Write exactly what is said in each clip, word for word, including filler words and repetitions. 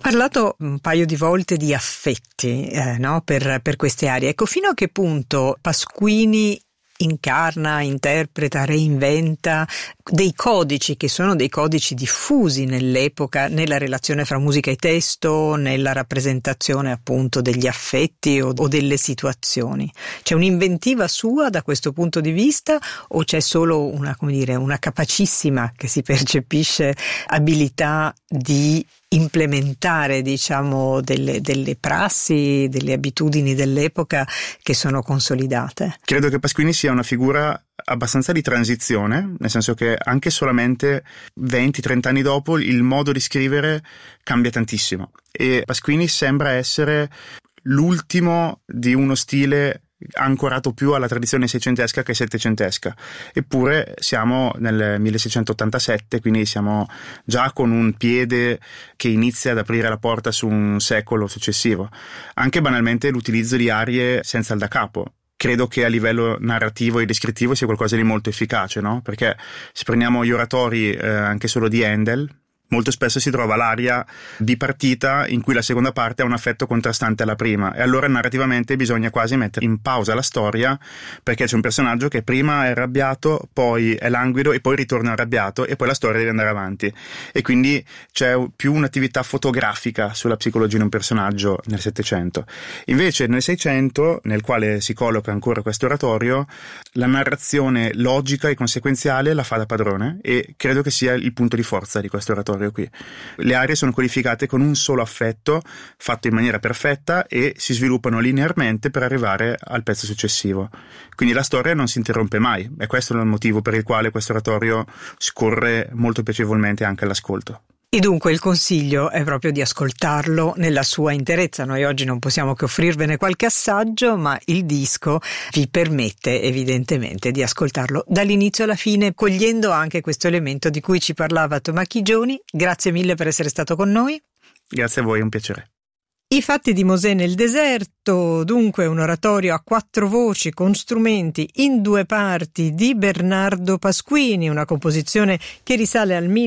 parlato un paio di volte di affetti eh, no? per, per queste arie. Ecco, fino a che punto Pasquini incarna, interpreta, reinventa dei codici che sono dei codici diffusi nell'epoca, nella relazione fra musica e testo, nella rappresentazione appunto degli affetti o, o delle situazioni. C'è un'inventiva sua da questo punto di vista o c'è solo una, come dire, una capacissima, che si percepisce, abilità di implementare, diciamo, delle, delle prassi, delle abitudini dell'epoca che sono consolidate? Credo che Pasquini sia una figura abbastanza di transizione, nel senso che anche solamente venti trenta anni dopo il modo di scrivere cambia tantissimo e Pasquini sembra essere l'ultimo di uno stile ancorato più alla tradizione seicentesca che settecentesca, eppure siamo nel milleseicentottantasette, quindi siamo già con un piede che inizia ad aprire la porta su un secolo successivo. Anche banalmente l'utilizzo di arie senza il da capo credo che a livello narrativo e descrittivo sia qualcosa di molto efficace, no? Perché se prendiamo gli oratori eh, anche solo di Handel, molto spesso si trova l'aria bipartita in cui la seconda parte ha un affetto contrastante alla prima e allora narrativamente bisogna quasi mettere in pausa la storia perché c'è un personaggio che prima è arrabbiato, poi è languido e poi ritorna arrabbiato e poi la storia deve andare avanti e quindi c'è più un'attività fotografica sulla psicologia di un personaggio nel Settecento. Invece nel Seicento, nel quale si colloca ancora questo oratorio, la narrazione logica e conseguenziale la fa da padrone e credo che sia il punto di forza di questo oratorio qui. Le arie sono codificate con un solo affetto fatto in maniera perfetta e si sviluppano linearmente per arrivare al pezzo successivo, quindi la storia non si interrompe mai e questo è il motivo per il quale questo oratorio scorre molto piacevolmente anche all'ascolto. E dunque il consiglio è proprio di ascoltarlo nella sua interezza. Noi oggi non possiamo che offrirvene qualche assaggio, ma il disco vi permette evidentemente di ascoltarlo dall'inizio alla fine, cogliendo anche questo elemento di cui ci parlava Tommaso Chigioni. Grazie mille per essere stato con noi. Grazie a voi, è un piacere. I fatti di Mosè nel deserto, dunque un oratorio a quattro voci con strumenti in due parti di Bernardo Pasquini, una composizione che risale al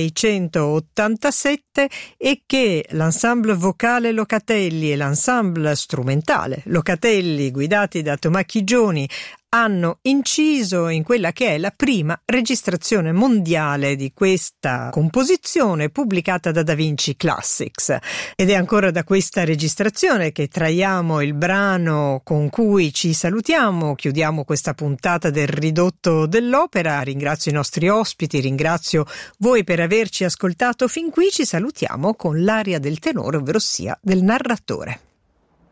milleseicentottantasette e che l'ensemble vocale Locatelli e l'ensemble strumentale Locatelli, guidati da Tommaso Chigioni, hanno inciso in quella che è la prima registrazione mondiale di questa composizione pubblicata da Da Vinci Classics. Ed è ancora da questa registrazione che traiamo il brano con cui ci salutiamo, chiudiamo questa puntata del Ridotto dell'Opera. Ringrazio i nostri ospiti, ringrazio voi per averci ascoltato fin qui. Ci salutiamo con l'aria del tenore, ovverosia del narratore.